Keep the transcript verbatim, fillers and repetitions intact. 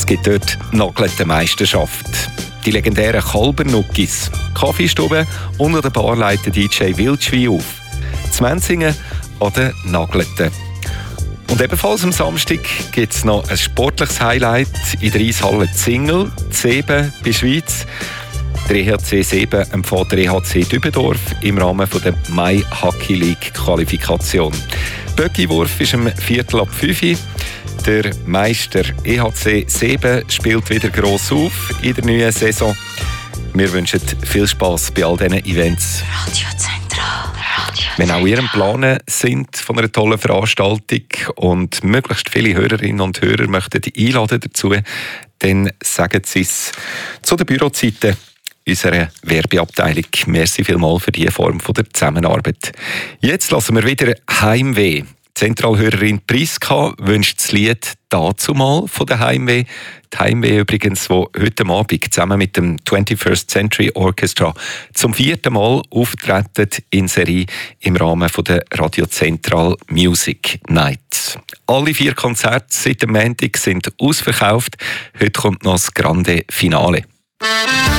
gibt dort nagelte Meisterschaft. Die legendären Kalbernuggis, Kaffeestube und an der Bar leitet D J Wildschwein auf. Zu Menzingen an der Nagelten. Und ebenfalls am Samstag gibt es noch ein sportliches Highlight in der Eishalle Zingel, Zeben bei Schweiz. Der E H C Zeben empfiehlt der E H C Dübendorf im Rahmen der Mai Hockey League Qualifikation. Böckiwurf ist um Viertel ab fünf Uhr. Der Meister E H C Zeben spielt wieder gross auf in der neuen Saison. Wir wünschen viel Spass bei all diesen Events. Radio Zentral. Radio Wenn auch ihr am Planen sind von einer tollen Veranstaltung und möglichst viele Hörerinnen und Hörer möchten einladen dazu, dann sagen Sie es zu den Bürozeiten unserer Werbeabteilung. Merci vielmals für diese Form der Zusammenarbeit. Jetzt lassen wir wieder Heimweh. Zentralhörerin Priska wünscht das Lied «Dazumal» von der Heimweh. Die Heimweh übrigens, die heute Abend zusammen mit dem twenty-first Century Orchestra zum vierten Mal auftreten in Serie im Rahmen der Radio Central Music Night. Alle vier Konzerte seit dem Montag sind ausverkauft. Heute kommt noch das Grande Finale.